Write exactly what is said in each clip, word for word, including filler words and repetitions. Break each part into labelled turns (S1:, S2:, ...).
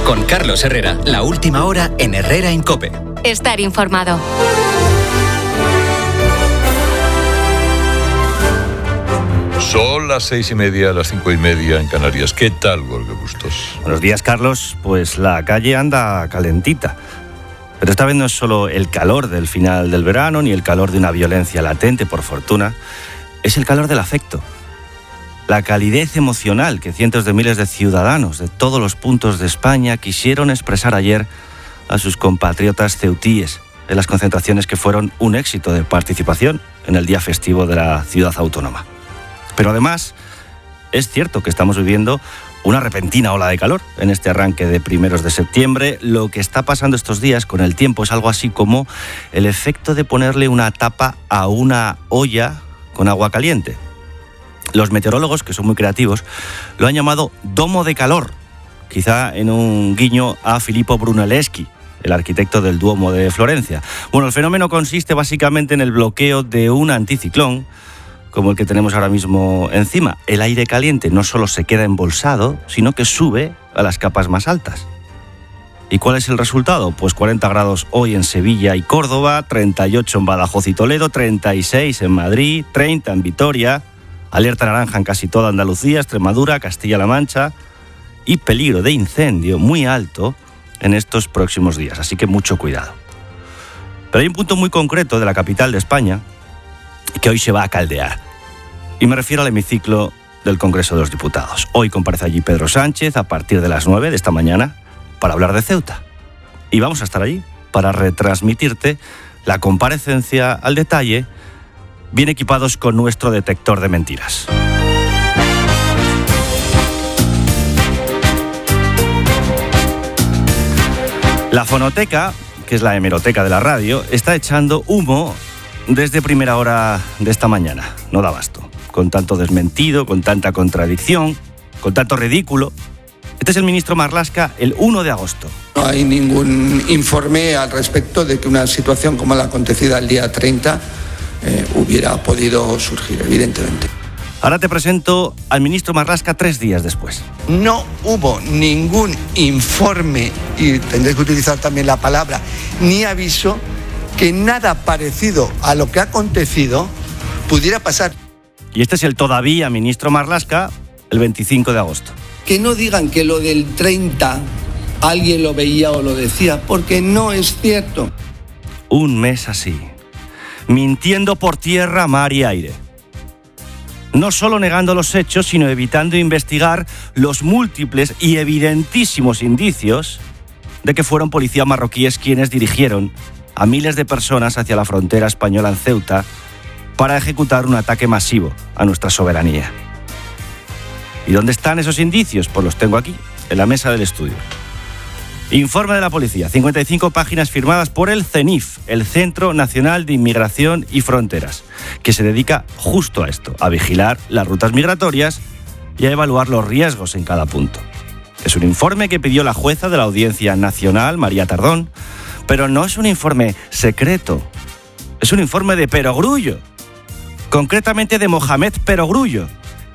S1: Con Carlos Herrera, la última hora en Herrera en COPE.
S2: Estar informado.
S3: Son las seis y media, las cinco y media en Canarias. ¿Qué tal, Jorge Bustos?
S4: Buenos días, Carlos. Pues la calle anda calentita. Pero esta vez no es solo el calor del final del verano, ni el calor de una violencia latente, por fortuna. Es el calor del afecto. La calidez emocional que cientos de miles de ciudadanos de todos los puntos de España quisieron expresar ayer a sus compatriotas ceutíes en las concentraciones que fueron un éxito de participación en el día festivo de la ciudad autónoma. Pero además, es cierto que estamos viviendo una repentina ola de calor en este arranque de primeros de septiembre. Lo que está pasando estos días con el tiempo es algo así como el efecto de ponerle una tapa a una olla con agua caliente. Los meteorólogos, que son muy creativos, lo han llamado domo de calor, quizá en un guiño a Filippo Brunelleschi, el arquitecto del Duomo de Florencia. Bueno, el fenómeno consiste básicamente en el bloqueo de un anticiclón, como el que tenemos ahora mismo encima. El aire caliente no solo se queda embolsado, sino que sube a las capas más altas. ¿Y cuál es el resultado? Pues cuarenta grados hoy en Sevilla y Córdoba, treinta y ocho en Badajoz y Toledo, treinta y seis en Madrid, treinta en Vitoria, alerta naranja en casi toda Andalucía, Extremadura, Castilla-La Mancha y peligro de incendio muy alto en estos próximos días, así que mucho cuidado. Pero hay un punto muy concreto de la capital de España que hoy se va a caldear. Y me refiero al hemiciclo del Congreso de los Diputados. Hoy comparece allí Pedro Sánchez a partir de las nueve de esta mañana para hablar de Ceuta. Y vamos a estar allí para retransmitirte la comparecencia al detalle, bien equipados con nuestro detector de mentiras. La fonoteca, que es la hemeroteca de la radio, está echando humo desde primera hora de esta mañana. No da abasto. Con tanto desmentido, con tanta contradicción, con tanto ridículo. Este es el ministro Marlaska el uno de agosto.
S5: No hay ningún informe al respecto de que una situación como la acontecida el día treinta eh, hubiera podido surgir, evidentemente.
S4: Ahora te presento al ministro Marlaska tres días después.
S5: No hubo ningún informe, y tendré que utilizar también la palabra, ni aviso, que nada parecido a lo que ha acontecido pudiera pasar.
S4: Y este es el todavía ministro Marlaska el veinticinco de agosto.
S5: Que no digan que lo del treinta alguien lo veía o lo decía, porque no es cierto.
S4: Un mes así, mintiendo por tierra, mar y aire. No solo negando los hechos, sino evitando investigar los múltiples y evidentísimos indicios de que fueron policías marroquíes quienes dirigieron a miles de personas hacia la frontera española en Ceuta para ejecutar un ataque masivo a nuestra soberanía. ¿Y dónde están esos indicios? Pues los tengo aquí, en la mesa del estudio. Informe de la policía, cincuenta y cinco páginas firmadas por el CENIF, el Centro Nacional de Inmigración y Fronteras, que se dedica justo a esto, a vigilar las rutas migratorias y a evaluar los riesgos en cada punto. Es un informe que pidió la jueza de la Audiencia Nacional, María Tardón, pero no es un informe secreto, es un informe de Perogrullo, concretamente de Mohamed Perogrullo.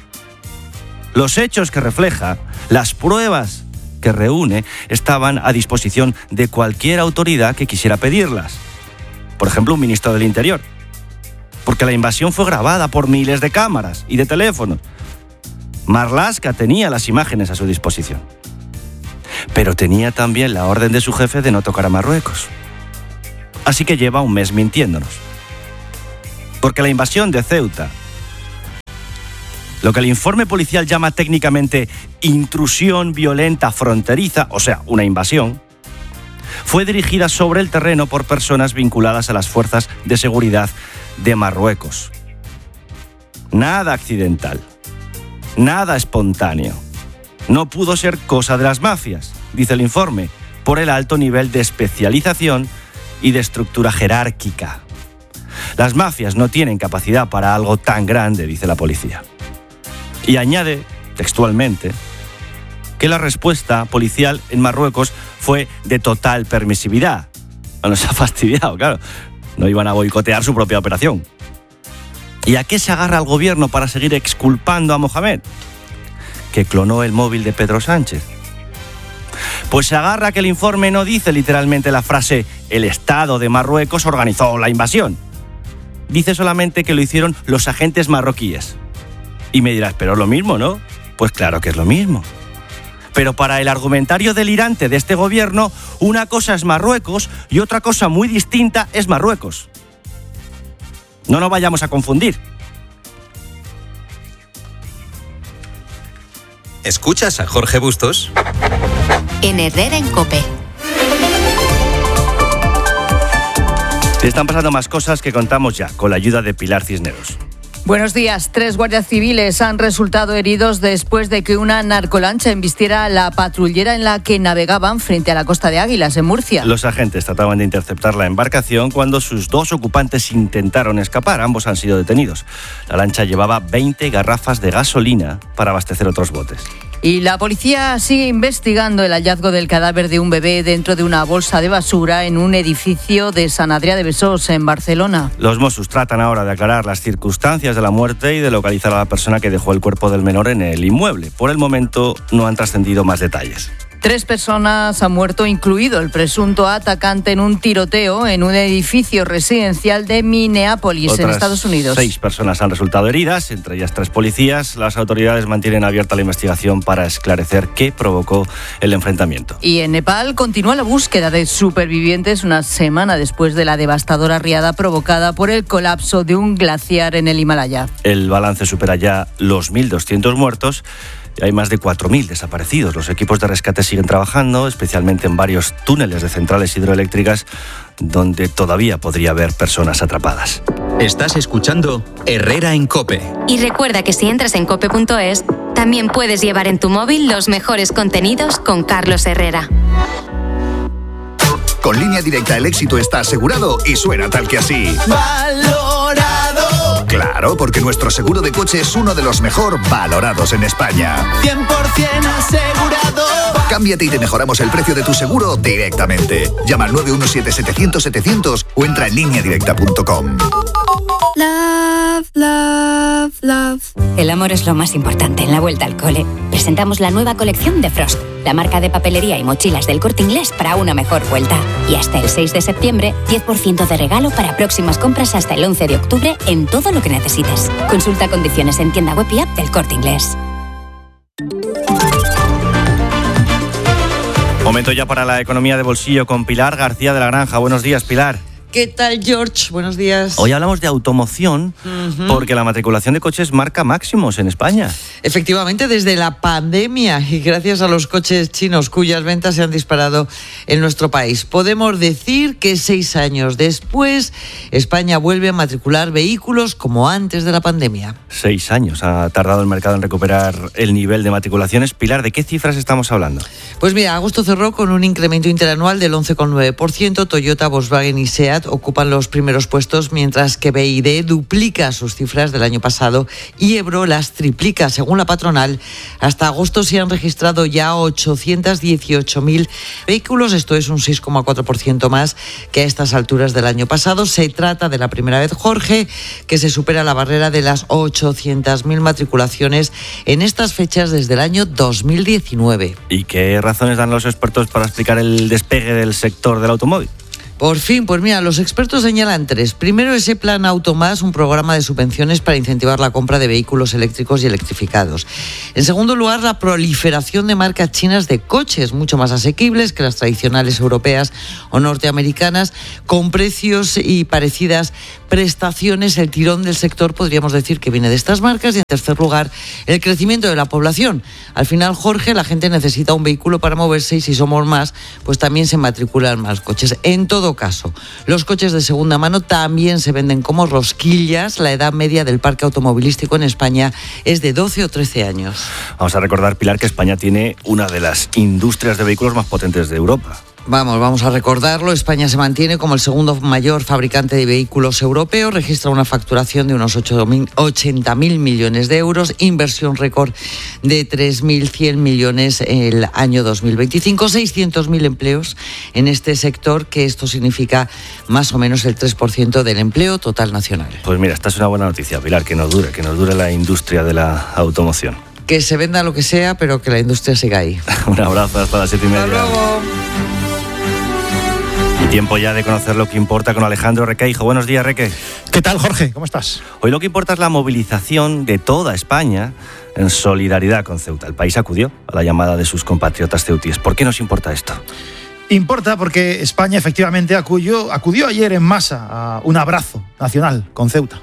S4: Los hechos que refleja, las pruebas que reúne, estaban a disposición de cualquier autoridad que quisiera pedirlas. Por ejemplo, un ministro del Interior. Porque la invasión fue grabada por miles de cámaras y de teléfonos. Marlaska tenía las imágenes a su disposición. Pero tenía también la orden de su jefe de no tocar a Marruecos. Así que lleva un mes mintiéndonos. Porque la invasión de Ceuta, lo que el informe policial llama técnicamente intrusión violenta fronteriza, o sea, una invasión, fue dirigida sobre el terreno por personas vinculadas a las fuerzas de seguridad de Marruecos. Nada accidental, nada espontáneo. No pudo ser cosa de las mafias, dice el informe, por el alto nivel de especialización y de estructura jerárquica. Las mafias no tienen capacidad para algo tan grande, dice la policía. Y añade, textualmente, que la respuesta policial en Marruecos fue de total permisividad. No nos ha fastidiado, claro. No iban a boicotear su propia operación. ¿Y a qué se agarra el gobierno para seguir exculpando a Mohamed? Que clonó el móvil de Pedro Sánchez. Pues se agarra que el informe no dice literalmente la frase «el Estado de Marruecos organizó la invasión». Dice solamente que lo hicieron los agentes marroquíes. Y me dirás, pero es lo mismo, ¿no? Pues claro que es lo mismo. Pero para el argumentario delirante de este gobierno, una cosa es Marruecos y otra cosa muy distinta es Marruecos. No nos vayamos a confundir.
S1: ¿Escuchas a Jorge Bustos?
S2: En Herrera en COPE.
S4: Están pasando más cosas que contamos ya, con la ayuda de Pilar Cisneros.
S6: Buenos días. Tres guardias civiles han resultado heridos después de que una narcolancha embistiera la patrullera en la que navegaban frente a la costa de Águilas, en Murcia.
S4: Los agentes trataban de interceptar la embarcación cuando sus dos ocupantes intentaron escapar. Ambos han sido detenidos. La lancha llevaba veinte garrafas de gasolina para abastecer otros botes.
S6: Y la policía sigue investigando el hallazgo del cadáver de un bebé dentro de una bolsa de basura en un edificio de Sant Adrià de Besòs, en Barcelona.
S4: Los Mossos tratan ahora de aclarar las circunstancias de la muerte y de localizar a la persona que dejó el cuerpo del menor en el inmueble. Por el momento no han trascendido más detalles.
S6: Tres personas han muerto, incluido el presunto atacante, en un tiroteo en un edificio residencial de Minneapolis,
S4: Otras
S6: en Estados Unidos.
S4: Seis personas han resultado heridas, entre ellas tres policías. Las autoridades mantienen abierta la investigación para esclarecer qué provocó el enfrentamiento.
S6: Y en Nepal continúa la búsqueda de supervivientes una semana después de la devastadora riada provocada por el colapso de un glaciar en el Himalaya.
S4: El balance supera ya los mil doscientos muertos. Hay más de cuatro mil desaparecidos. Los equipos de rescate siguen trabajando, especialmente en varios túneles de centrales hidroeléctricas donde todavía podría haber personas atrapadas.
S1: Estás escuchando Herrera en COPE.
S2: Y recuerda que si entras en cope punto es, también puedes llevar en tu móvil los mejores contenidos con Carlos Herrera.
S7: Con Línea Directa el éxito está asegurado y suena tal que así.
S8: ¡Valorado!
S7: Claro, porque nuestro seguro de coche es uno de los mejor valorados en España.
S8: cien por ciento asegurado.
S7: Cámbiate y te mejoramos el precio de tu seguro directamente. Llama al nueve uno siete, setecientos, setecientos o entra en línea directa punto com.
S9: Love, love, love.
S10: El amor es lo más importante en la vuelta al cole. Presentamos la nueva colección de Frost, la marca de papelería y mochilas del Corte Inglés para una mejor vuelta. Y hasta el seis de septiembre, diez por ciento de regalo para próximas compras hasta el once de octubre en todo lo que necesites. Consulta condiciones en tienda web y app del Corte Inglés.
S4: Momento ya para la economía de bolsillo con Pilar García de la Granja. Buenos días, Pilar.
S11: ¿Qué tal, George? Buenos días.
S4: Hoy hablamos de automoción uh-huh. porque la matriculación de coches marca máximos en España.
S11: Efectivamente, desde la pandemia y gracias a los coches chinos cuyas ventas se han disparado en nuestro país. Podemos decir que seis años después, España vuelve a matricular vehículos como antes de la pandemia.
S4: Seis años ha tardado el mercado en recuperar el nivel de matriculaciones. Pilar, ¿de qué cifras estamos hablando?
S11: Pues mira, agosto cerró con un incremento interanual del once coma nueve por ciento. Toyota, Volkswagen y SEAT ocupan los primeros puestos, mientras que B Y D duplica sus cifras del año pasado y Ebro las triplica. Según la patronal, hasta agosto se han registrado ya ochocientos dieciocho mil vehículos, esto es un seis coma cuatro por ciento más que a estas alturas del año pasado. Se trata de la primera vez, Jorge, que se supera la barrera de las ochocientas mil matriculaciones en estas fechas desde el año dos mil diecinueve.
S4: ¿Y qué razones dan los expertos para explicar el despegue del sector del automóvil?
S11: Por fin, pues mira, los expertos señalan tres. Primero, ese plan Auto Más, un programa de subvenciones para incentivar la compra de vehículos eléctricos y electrificados. En segundo lugar, la proliferación de marcas chinas de coches, mucho más asequibles que las tradicionales europeas o norteamericanas, con precios y parecidas prestaciones. El tirón del sector podríamos decir que viene de estas marcas. Y en tercer lugar, el crecimiento de la población. Al final, Jorge, la gente necesita un vehículo para moverse y si somos más, pues también se matriculan más coches. En todo caso, los coches de segunda mano también se venden como rosquillas. La edad media del parque automovilístico en España es de doce o trece años.
S4: Vamos a recordar, Pilar, que España tiene una de las industrias de vehículos más potentes de Europa.
S11: Vamos, vamos a recordarlo. España se mantiene como el segundo mayor fabricante de vehículos europeos, registra una facturación de unos ochenta mil millones de euros, inversión récord de tres mil cien millones el año dos mil veinticinco, seiscientos mil empleos en este sector, que esto significa más o menos el tres por ciento del empleo total nacional.
S4: Pues mira, esta es una buena noticia, Pilar, que nos dure, que nos dure la industria de la automoción.
S11: que se venda lo que sea, pero que la industria siga ahí.
S4: Un abrazo, hasta las siete y media.
S11: Hasta luego.
S4: Y tiempo ya de conocer lo que importa con Alejandro Requeijo. Buenos días, Reque.
S12: ¿Qué tal, Jorge? ¿Cómo estás?
S4: Hoy lo que importa es la movilización de toda España en solidaridad con Ceuta. El país acudió a la llamada de sus compatriotas ceutíes. ¿Por qué nos importa esto?
S12: Importa porque España efectivamente acudió, acudió ayer en masa a un abrazo nacional con Ceuta.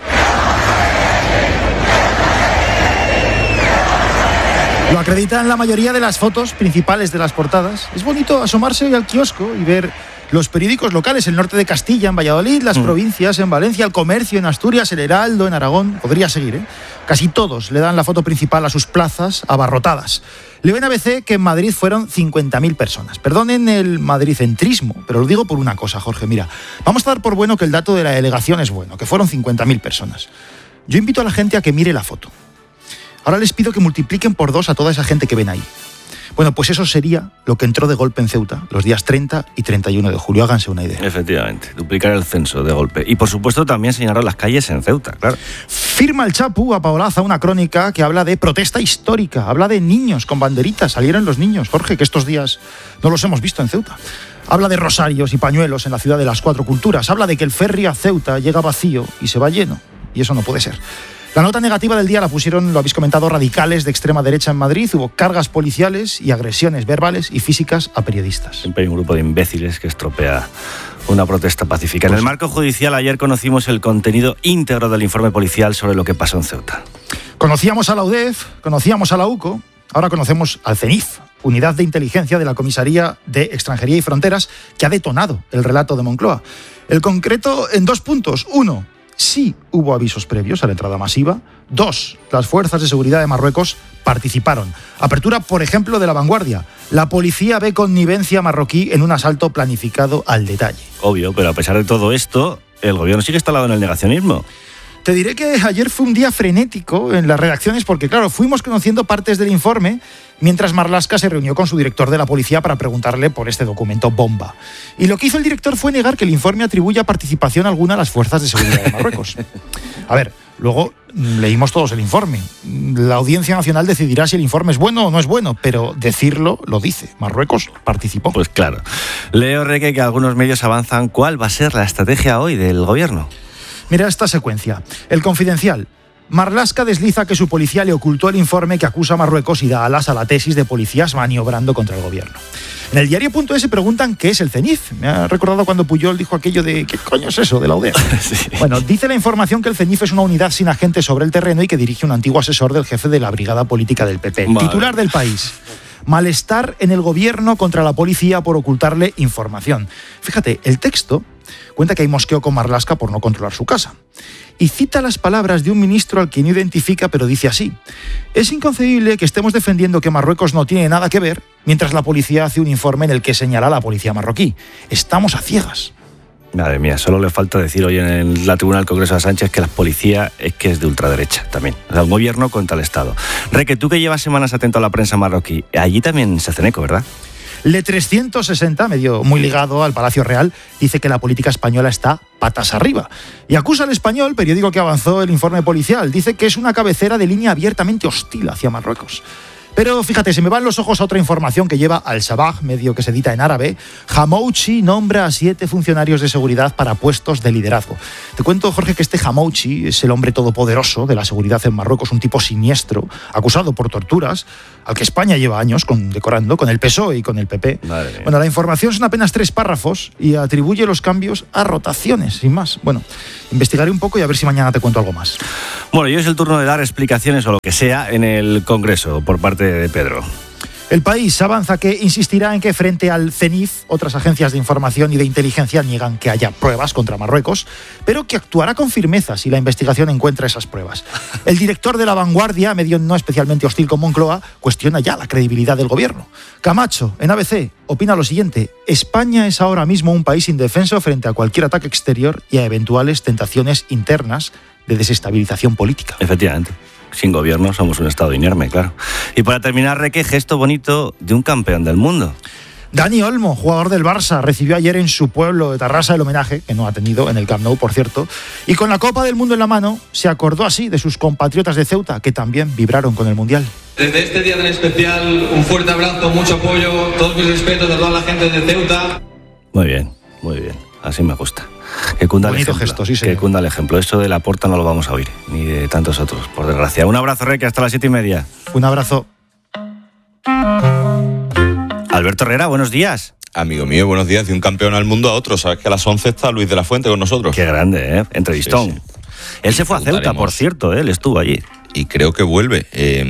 S12: Lo acreditan la mayoría de las fotos principales de las portadas. Es bonito asomarse hoy al kiosco y ver los periódicos locales, el norte de Castilla, en Valladolid, las mm. provincias, en Valencia, el Comercio, en Asturias, el Heraldo, en Aragón. Podría seguir, ¿eh? Casi todos le dan la foto principal a sus plazas abarrotadas. Leo en A B C que en Madrid fueron cincuenta mil personas. Perdonen el madricentrismo, pero lo digo por una cosa, Jorge. Mira, vamos a dar por bueno que el dato de la delegación es bueno, que fueron cincuenta mil personas. Yo invito a la gente a que mire la foto. Ahora les pido que multipliquen por dos a toda esa gente que ven ahí. Bueno, pues eso sería lo que entró de golpe en Ceuta los días treinta y treinta y uno de julio. Háganse una idea.
S4: Efectivamente, duplicar el censo de golpe. Y por supuesto también señalar las calles en Ceuta, claro.
S12: Firma el Chapu a Paolaza una crónica que habla de protesta histórica, habla de niños con banderitas. Salieron los niños, Jorge, que estos días no los hemos visto en Ceuta. Habla de rosarios y pañuelos en la ciudad de las cuatro culturas. Habla de que el ferry a Ceuta llega vacío y se va lleno. Y eso no puede ser. La nota negativa del día la pusieron, lo habéis comentado, radicales de extrema derecha en Madrid. Hubo cargas policiales y agresiones verbales y físicas a periodistas.
S4: Siempre hay un grupo de imbéciles que estropea una protesta pacífica. En el marco judicial ayer conocimos el contenido íntegro del informe policial sobre lo que pasó en Ceuta.
S12: Conocíamos a la U D E F, conocíamos a la U C O, ahora conocemos al CENIF, Unidad de Inteligencia de la Comisaría de Extranjería y Fronteras, que ha detonado el relato de Moncloa. El concreto en dos puntos. Uno, sí hubo avisos previos a la entrada masiva. Dos, las fuerzas de seguridad de Marruecos participaron. Apertura, por ejemplo, de La Vanguardia. La policía ve connivencia marroquí en un asalto planificado al detalle.
S4: Obvio, pero a pesar de todo esto, el gobierno sigue instalado en el negacionismo.
S12: Te diré que ayer fue un día frenético en las redacciones porque, claro, fuimos conociendo partes del informe mientras Marlaska se reunió con su director de la policía para preguntarle por este documento bomba. Y lo que hizo el director fue negar que el informe atribuya participación alguna a las fuerzas de seguridad de Marruecos. A ver, luego leímos todos el informe. La Audiencia Nacional decidirá si el informe es bueno o no es bueno, pero decirlo lo dice. Marruecos participó.
S4: Pues claro. Leo, Reque, que algunos medios avanzan. ¿Cuál va a ser la estrategia hoy del gobierno?
S12: Mira esta secuencia. El Confidencial. Marlaska desliza que su policía le ocultó el informe que acusa a Marruecos y da alas a la tesis de policías maniobrando contra el gobierno. En el diario.es preguntan qué es el CENIF. Me ha recordado cuando Puyol dijo aquello de ¿qué coño es eso de la U D E F? Sí. Bueno, dice la información que el CENIF es una unidad sin agentes sobre el terreno y que dirige un antiguo asesor del jefe de la brigada política del P P. Madre. Titular del País. Malestar en el gobierno contra la policía por ocultarle información. Fíjate, el texto cuenta que hay mosqueo con Marlaska por no controlar su casa. Y cita las palabras de un ministro al que no identifica, pero dice así: es inconcebible que estemos defendiendo que Marruecos no tiene nada que ver, mientras la policía hace un informe en el que señala a la policía marroquí. Estamos a ciegas.
S4: Madre mía, solo le falta decir hoy en la tribuna del Congreso a Sánchez que la policía es que es de ultraderecha también. O sea, el gobierno contra el Estado. Reque, tú que llevas semanas atento a la prensa marroquí, allí también se hacen eco, ¿verdad?
S12: Le trescientos sesenta, medio muy ligado al Palacio Real, dice que la política española está patas arriba. Y acusa al Español, periódico que avanzó el informe policial. Dice que es una cabecera de línea abiertamente hostil hacia Marruecos. Pero fíjate, se me van los ojos a otra información que lleva Al Sabah, medio que se edita en árabe. Hamouchi nombra a siete funcionarios de seguridad para puestos de liderazgo. Te cuento, Jorge, que este Hamouchi es el hombre todopoderoso de la seguridad en Marruecos, un tipo siniestro, acusado por torturas, al que España lleva años condecorando con el P S O E y con el P P. Bueno, la información son apenas tres párrafos y atribuye los cambios a rotaciones, sin más. Bueno, investigaré un poco y a ver si mañana te cuento algo más.
S4: Bueno, y hoy es el turno de dar explicaciones o lo que sea en el Congreso por parte de Pedro.
S12: El País avanza que insistirá en que frente al CENIF, otras agencias de información y de inteligencia niegan que haya pruebas contra Marruecos, pero que actuará con firmeza si la investigación encuentra esas pruebas. El director de La Vanguardia, medio no especialmente hostil con Moncloa, cuestiona ya la credibilidad del gobierno. Camacho, en A B C, opina lo siguiente: España es ahora mismo un país indefenso frente a cualquier ataque exterior y a eventuales tentaciones internas de desestabilización política.
S4: Efectivamente. Sin gobierno somos un estado inerme, claro. Y para terminar, Reque, gesto bonito de un campeón del mundo.
S12: Dani Olmo, jugador del Barça, recibió ayer en su pueblo de Tarrasa el homenaje, que no ha tenido en el Camp Nou, por cierto, y con la Copa del Mundo en la mano se acordó así de sus compatriotas de Ceuta, que también vibraron con el Mundial.
S13: Desde este día tan especial, un fuerte abrazo, mucho apoyo, todos mis respetos a toda la gente de Ceuta.
S4: Muy bien, muy bien, así me gusta. Que cunda el ejemplo,
S12: gesto, sí,
S4: que cunda el ejemplo. Eso de Laporta no lo vamos a oír, ni de tantos otros, por desgracia. Un abrazo, Reque, hasta las siete y media.
S12: Un abrazo.
S4: Alberto Herrera, buenos días.
S14: Amigo mío, buenos días. De un campeón al mundo a otro. Sabes que a las once está Luis de la Fuente con nosotros.
S4: Qué grande, ¿eh? Entrevistón. Sí, sí. Él se fue a Ceuta, por cierto, ¿eh? Él estuvo allí.
S14: Y creo que vuelve.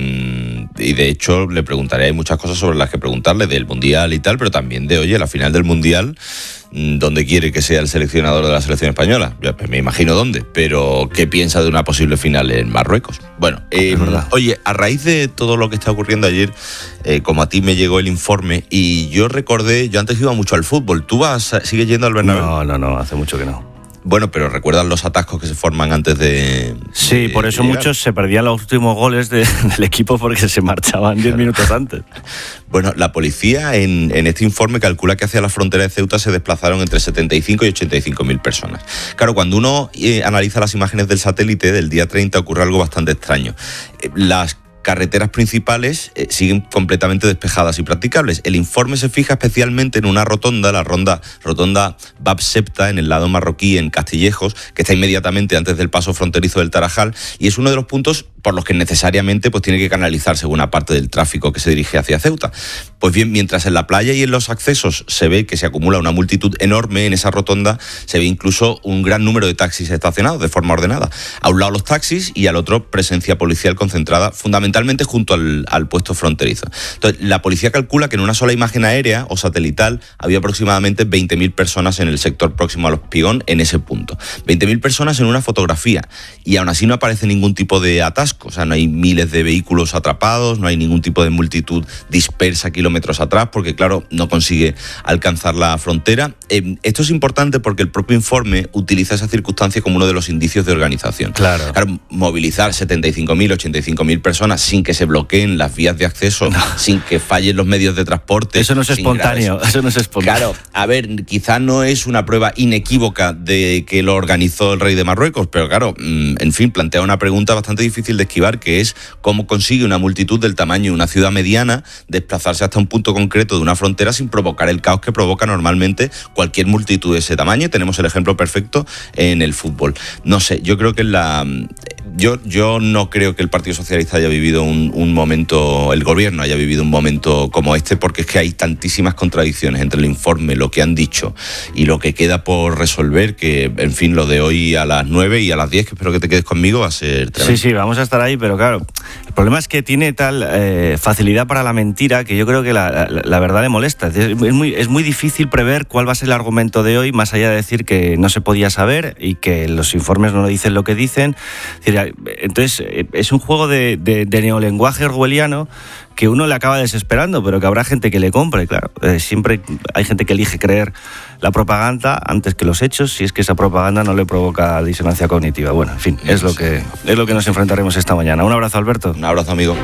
S14: Eh, y de hecho le preguntaré, hay muchas cosas sobre las que preguntarle del Mundial y tal, pero también de, oye, la final del Mundial, ¿dónde quiere que sea el seleccionador de la selección española? Yo me imagino dónde, pero ¿qué piensa de una posible final en Marruecos? Bueno, eh, oye, a raíz de todo lo que está ocurriendo ayer, eh, como a ti me llegó el informe, y yo recordé, yo antes iba mucho al fútbol. ¿Tú vas, sigues yendo al Bernabéu?
S4: No, no, no, hace mucho que no.
S14: Bueno, pero ¿recuerdas los atascos que se forman antes de...?
S4: Sí, de, por eso de muchos se perdían los últimos goles de, del equipo porque se marchaban diez minutos antes.
S14: Bueno, la policía en, en este informe calcula que hacia la frontera de Ceuta se desplazaron entre setenta y cinco y ochenta y cinco mil personas. Claro, cuando uno eh, analiza las imágenes del satélite del día treinta ocurre algo bastante extraño. Eh, las carreteras principales eh, siguen completamente despejadas y practicables. El informe se fija especialmente en una rotonda, la ronda, rotonda Bab Septa, en el lado marroquí, en Castillejos, que está inmediatamente antes del paso fronterizo del Tarajal, y es uno de los puntos por los que necesariamente pues, tiene que canalizarse buena parte del tráfico que se dirige hacia Ceuta. Pues bien, mientras en la playa y en los accesos se ve que se acumula una multitud enorme, en esa rotonda se ve incluso un gran número de taxis estacionados de forma ordenada. A un lado los taxis y al otro presencia policial concentrada fundamentalmente junto al, al puesto fronterizo. Entonces, la policía calcula que en una sola imagen aérea o satelital había aproximadamente veinte mil personas en el sector próximo al Espigón en ese punto. veinte mil personas en una fotografía, y aún así no aparece ningún tipo de atasco. O sea, no hay miles de vehículos atrapados, no hay ningún tipo de multitud dispersa kilómetros atrás, porque claro, no consigue alcanzar la frontera. Eh, esto es importante porque el propio informe utiliza esa circunstancia como uno de los indicios de organización.
S4: Claro.
S14: Claro, movilizar setenta y cinco mil, ochenta y cinco mil personas sin que se bloqueen las vías de acceso, no. sin que fallen los medios de transporte.
S4: Eso no es espontáneo, graves... eso no es espontáneo.
S14: Claro, a ver, quizás no es una prueba inequívoca de que lo organizó el rey de Marruecos, pero claro, en fin, plantea una pregunta bastante difícil de esquivar, que es cómo consigue una multitud del tamaño de una ciudad mediana desplazarse hasta un punto concreto de una frontera sin provocar el caos que provoca normalmente cualquier multitud de ese tamaño. Tenemos el ejemplo perfecto en el fútbol. No sé, yo creo que la... Yo, yo no creo que el Partido Socialista haya vivido un, un momento, el gobierno haya vivido un momento como este, porque es que hay tantísimas contradicciones entre el informe, lo que han dicho y lo que queda por resolver, que, en fin, lo de hoy a las nueve y a las diez, que espero que te quedes conmigo, va a ser tremendo.
S4: Sí, sí, vamos a estar ahí, pero claro, el problema es que tiene tal eh, facilidad para la mentira que yo creo que la, la, la verdad le molesta. Es muy, es muy difícil prever cuál va a ser el argumento de hoy, más allá de decir que no se podía saber y que los informes no dicen lo que dicen. Es decir, entonces, es un juego de, de, de neolenguaje orwelliano que uno le acaba desesperando, pero que habrá gente que le compre, claro. Eh, siempre hay gente que elige creer la propaganda antes que los hechos, si es que esa propaganda no le provoca disonancia cognitiva. Bueno, en fin, es lo que, es lo que nos enfrentaremos esta mañana. Un abrazo, Alberto.
S14: Un abrazo, amigo.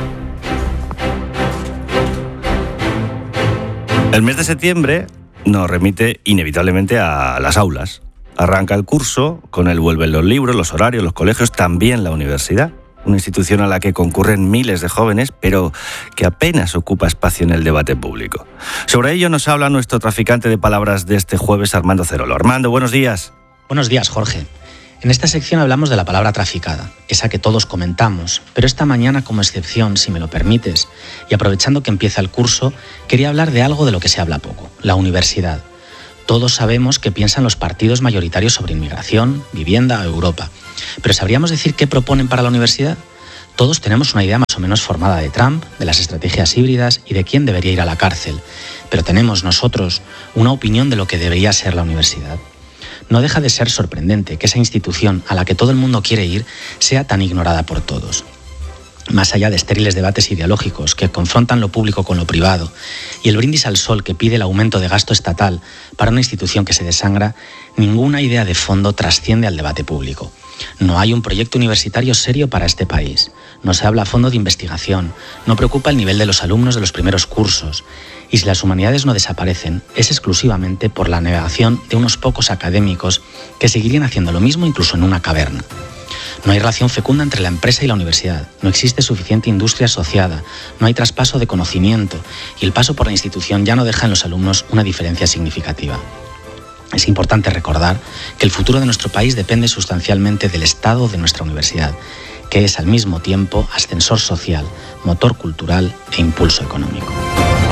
S4: El mes de septiembre nos remite inevitablemente a las aulas. Arranca el curso, con él vuelven los libros, los horarios, los colegios, también la universidad. Una institución a la que concurren miles de jóvenes, pero que apenas ocupa espacio en el debate público. Sobre ello nos habla nuestro traficante de palabras de este jueves, Armando Cerolo. Armando, buenos días.
S15: Buenos días, Jorge. En esta sección hablamos de la palabra traficada, esa que todos comentamos, pero esta mañana como excepción, si me lo permites, y aprovechando que empieza el curso, quería hablar de algo de lo que se habla poco, la universidad. Todos sabemos qué piensan los partidos mayoritarios sobre inmigración, vivienda o Europa. Pero ¿sabríamos decir qué proponen para la universidad? Todos tenemos una idea más o menos formada de Trump, de las estrategias híbridas y de quién debería ir a la cárcel. Pero tenemos nosotros una opinión de lo que debería ser la universidad. No deja de ser sorprendente que esa institución a la que todo el mundo quiere ir sea tan ignorada por todos. más allá de estériles debates ideológicos que confrontan lo público con lo privado y el brindis al sol que pide el aumento de gasto estatal para una institución que se desangra, ninguna idea de fondo trasciende al debate público. No hay un proyecto universitario serio para este país. No se habla a fondo de investigación, no preocupa el nivel de los alumnos de los primeros cursos. Y si las humanidades no desaparecen, es exclusivamente por la negación de unos pocos académicos que seguirían haciendo lo mismo incluso en una caverna. No hay relación fecunda entre la empresa y la universidad, no existe suficiente industria asociada, no hay traspaso de conocimiento y el paso por la institución ya no deja en los alumnos una diferencia significativa. Es importante recordar que el futuro de nuestro país depende sustancialmente del estado de nuestra universidad, que es al mismo tiempo ascensor social, motor cultural e impulso económico.